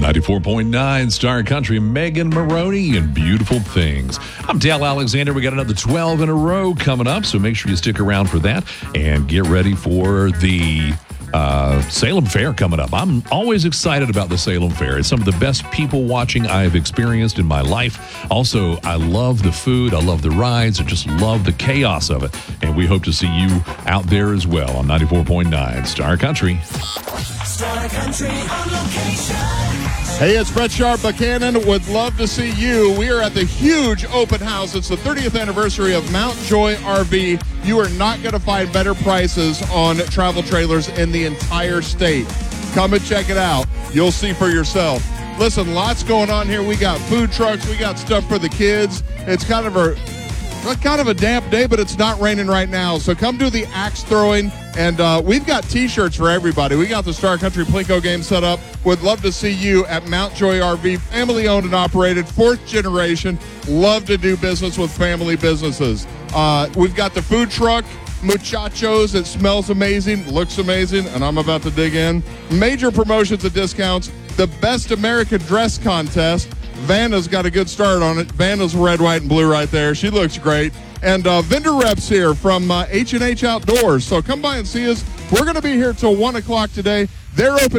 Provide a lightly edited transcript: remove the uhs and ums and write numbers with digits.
94.9 Star Country, Megan Maroney and Beautiful Things. I'm Dale Alexander. We got another 12 in a row coming up, so make sure you stick around for that and get ready for the Salem Fair coming up. I'm always excited about the Salem Fair. It's some of the best people watching I've experienced in my life. Also, I love the food. I love the rides. I just love the chaos of it. And we hope to see you out there as well on 94.9 Star Country. Star Country on location. Hey, it's Brett Sharp Buchanan. Would love to see you. We are at the huge open house. It's the 30th anniversary of Mount Joy RV. You are not going to find better prices on travel trailers in the entire state. Come and check it out. You'll see for yourself. Listen, lots going on here. We got food trucks. We got stuff for the kids. It's kind of a damp day, but it's not raining right now. So come do the axe throwing. And we've got T-shirts for everybody. We got the Star Country Plinko game set up. Would love to see you at Mount Joy RV, family-owned and operated, fourth generation. Love to do business with family businesses. We've got the food truck, Muchachos. It smells amazing, looks amazing, and I'm about to dig in. Major promotions and discounts. The Best American Dress Contest. Vanna's got a good start on it. Vanna's red, white, and blue right there. She looks great. And vendor reps here from H&H Outdoors. So come by and see us. We're going to be here till 1 o'clock today. They're open